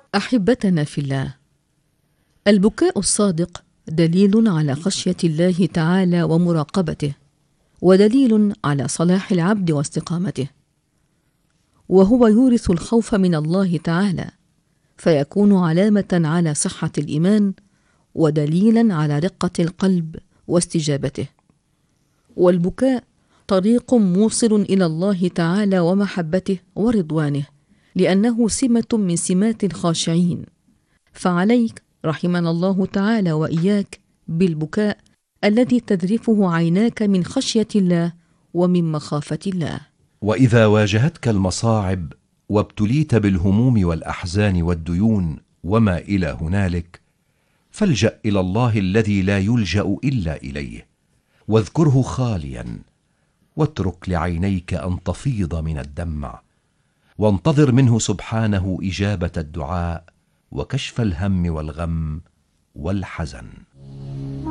أحبتنا في الله، البكاء الصادق دليل على خشية الله تعالى ومراقبته، ودليل على صلاح العبد واستقامته، وهو يورث الخوف من الله تعالى، فيكون علامة على صحة الإيمان ودليلا على رقة القلب واستجابته. والبكاء طريق موصل إلى الله تعالى ومحبته ورضوانه، لأنه سمة من سمات الخاشعين. فعليك رحمنا الله تعالى وإياك بالبكاء الذي تذرفه عيناك من خشية الله ومن مخافة الله. وإذا واجهتك المصاعب وابتليت بالهموم والأحزان والديون وما إلى هنالك، فالجأ إلى الله الذي لا يلجأ إلا إليه، واذكره خاليا، واترك لعينيك أن تفيض من الدمع، وانتظر منه سبحانه إجابة الدعاء وكشف الهم والغم والحزن.